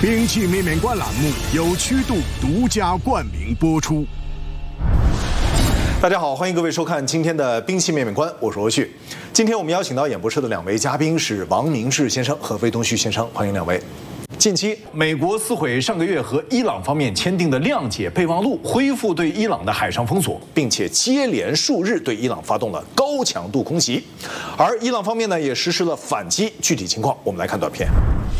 兵器面面观栏目由曲度独家冠名播出。 大家好，欢迎各位收看今天的兵器面面观，我是欧旭。今天我们邀请到演播室的两位嘉宾是王明志先生和魏东旭先生，欢迎两位。近期，美国撕毁上个月和伊朗方面签订的谅解备忘录，恢复对伊朗的海上封锁，并且接连数日对伊朗发动了高强度空袭，而伊朗方面呢也实施了反击。具体情况，我们来看短片。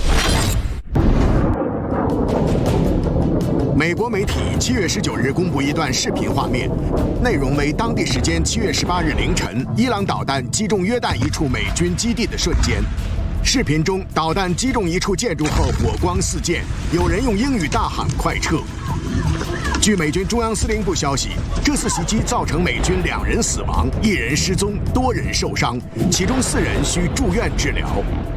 美国媒体7月19日公布一段视频画面，内容为当地时间7月18日凌晨，伊朗导弹击中约旦一处美军基地的瞬间。视频中，导弹击中一处建筑后火光四溅，有人用英语大喊“快撤”。据美军中央司令部消息，这次袭击造成美军2人死亡，1人失踪，多人受伤，其中4人需住院治疗。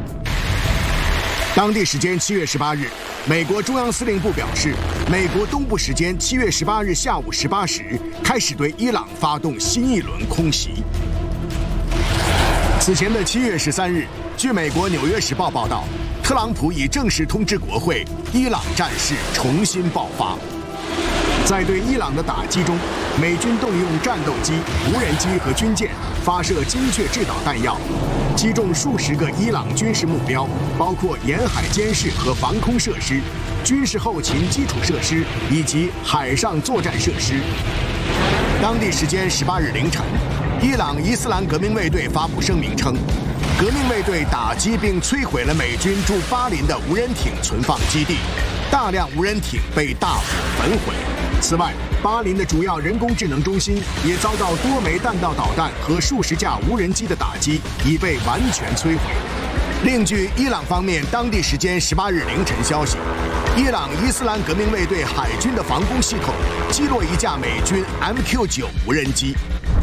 当地时间7月18日，美国中央司令部表示，美国东部时间7月18日下午18时开始对伊朗发动新一轮空袭。此前的7月13日，据美国《纽约时报》报道，特朗普已正式通知国会，伊朗战事重新爆发。在对伊朗的打击中，美军动用战斗机、无人机和军舰发射精确制导弹药，击中数十个伊朗军事目标，包括沿海监视和防空设施、军事后勤基础设施以及海上作战设施。当地时间18日凌晨，伊朗伊斯兰革命卫队发布声明称，革命卫队打击并摧毁了美军驻巴林的无人艇存放基地，大量无人艇被大幅焚毁。此外，巴林的主要人工智能中心也遭到多枚弹道导弹和数十架无人机的打击，已被完全摧毁。另据伊朗方面当地时间18日凌晨消息，伊朗伊斯兰革命卫队海军的防空系统击落一架美军 MQ-9 无人机。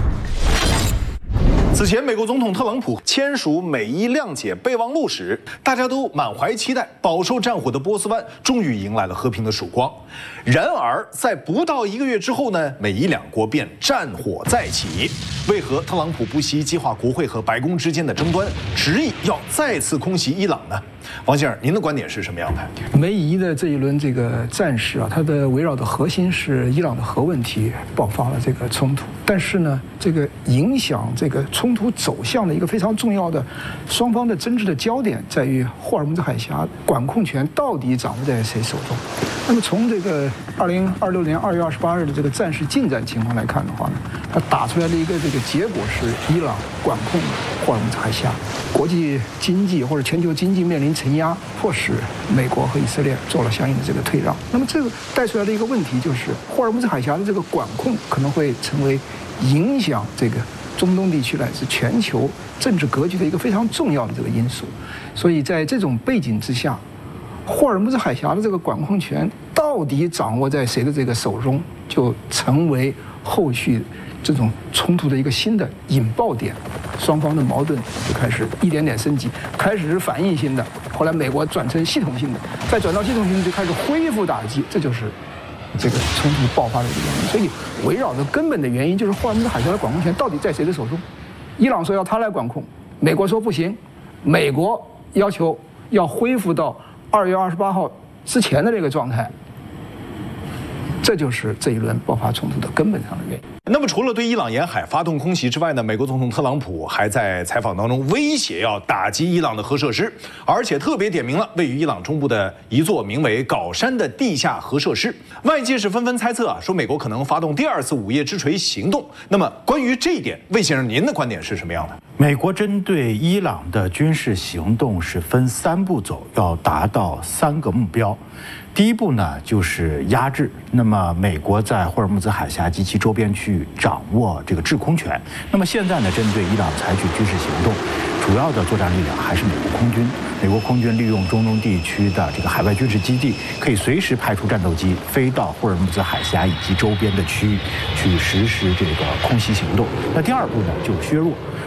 此前，美国总统特朗普签署美伊谅解备忘录时，大家都满怀期待，饱受战火的波斯湾终于迎来了和平的曙光。然而，在不到1个月之后呢，美伊两国便战火再起。为何特朗普不惜激化国会和白宫之间的争端，执意要再次空袭伊朗呢？王先生，您的观点是什么样的？ 美伊的这一轮这个战事啊，它的围绕的核心是伊朗的核问题爆发了这个冲突，但是呢，这个影响这个冲突走向的一个非常重要的双方的争执的焦点在于霍尔木兹海峡管控权到底掌握在谁手中。那么从这个2026年2月28日的这个战事进展情况来看的话呢，它打出来的一个这个结果是伊朗管控霍尔木兹海峡，国际经济或者全球经济面临承压，迫使美国和以色列做了相应的这个退让。那么这个带出来的一个问题就是，霍尔木兹海峡的这个管控可能会成为影响这个中东地区乃至全球政治格局的一个非常重要的这个因素。所以在这种背景之下，霍尔木兹海峡的这个管控权到底掌握在谁的这个手中，就成为后续这种冲突的一个新的引爆点。双方的矛盾就开始一点点升级，开始是反应性的，后来美国转成系统性的，再转到系统性的就开始恢复打击，这就是这个冲突爆发的一个原因。所以围绕着根本的原因就是霍尔木兹海峡的管控权到底在谁的手中？伊朗说要他来管控，美国说不行，美国要求要恢复到2月28号之前的这个状态，这就是这一轮爆发冲突的根本上的原因。 那么，除了对伊朗沿海发动空袭之外呢，美国总统特朗普还在采访当中威胁要打击伊朗的核设施，而且特别点名了位于伊朗中部的一座名为镐山的地下核设施。外界是纷纷猜测啊，说美国可能发动第2次午夜之锤行动。那么，关于这一点，魏先生您的观点是什么样的？ 美国针对伊朗的军事行动是分3步走，要达到3个目标。第一步呢，就是压制。那么，美国在霍尔木兹海峡及其周边区域掌握这个制空权。那么现在呢，针对伊朗采取军事行动，主要的作战力量还是美国空军。美国空军利用中东地区的这个海外军事基地，可以随时派出战斗机飞到霍尔木兹海峡以及周边的区域去实施这个空袭行动。那第2步呢，就是削弱。那现在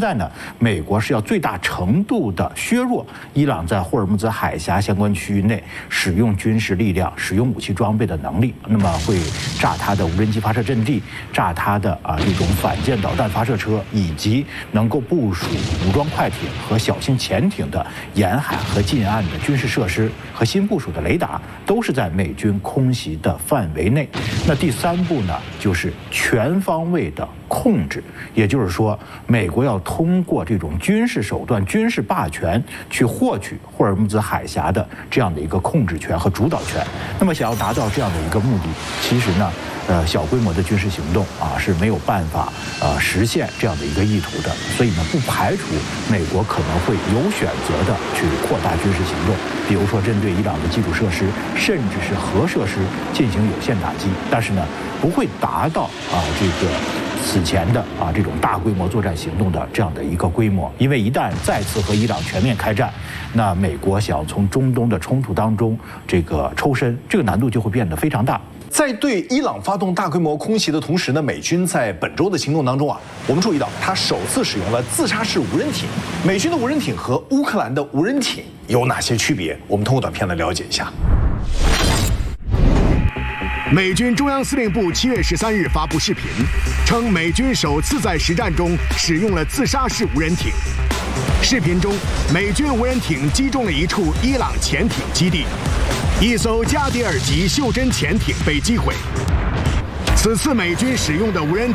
在呢，美国是要最大程度的削弱伊朗在霍尔木兹海峡相关区域内使用军事力量、使用武器装备的能力。那么会炸它的无人机发射阵地，炸它的这种反舰导弹发射车，以及能够部署武装快艇和小型潜艇的沿海和近岸的军事设施和新部署的雷达，都是在美军空袭的范围内。那第3步呢，就是全方位的控制，也就是说，美国要通过这种军事手段、军事霸权去获取霍尔木兹海峡的这样的一个控制权和主导权。那么，想要达到这样的一个目的，其实呢，小规模的军事行动是没有办法实现这样的一个意图的。所以呢，不排除美国可能会有选择的去扩大军事行动，比如说针对伊朗的基础设施，甚至是核设施进行有限打击。但是呢，不会达到这个此前的这种大规模作战行动的这样的一个规模。因为一旦再次和伊朗全面开战，那美国想从中东的冲突当中这个抽身，这个难度就会变得非常大。 在对伊朗发动大规模空袭的同时呢，美军在本周的行动当中我们注意到，它首次使用了自杀式无人艇。美军的无人艇和乌克兰的无人艇有哪些区别？我们通过短片来了解一下。 美军中央司令部7月13日发布视频，称美军首次在实战中使用了自杀式无人艇。视频中，美军无人艇击中了一处伊朗潜艇基地，一艘加迪尔级袖珍潜艇被击毁。此次美军使用的无人